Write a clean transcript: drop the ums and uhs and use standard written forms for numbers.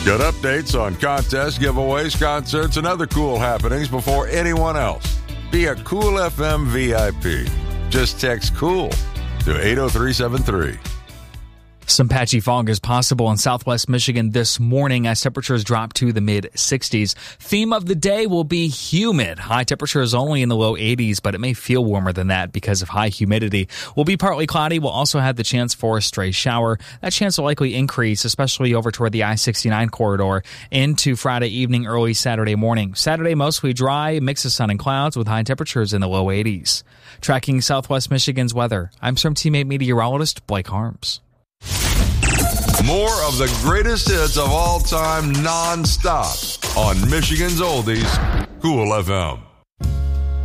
Get updates on contests, giveaways, concerts, and other cool happenings before anyone else. Be a Cool FM VIP. Just text COOL to 80373. Some patchy fog is possible in southwest Michigan this morning as temperatures drop to the mid-60s. Theme of the day will be humid. High temperatures only in the low 80s, but it may feel warmer than that because of high humidity. Will be partly cloudy. We'll also have the chance for a stray shower. That chance will likely increase, especially over toward the I-69 corridor into Friday evening, early Saturday morning. Saturday, mostly dry, mix of sun and clouds with high temperatures in the low 80s. Tracking southwest Michigan's weather, I'm Storm Teammate meteorologist Blake Harms. More of the greatest hits of all time non-stop on Michigan's Oldies, Cool FM.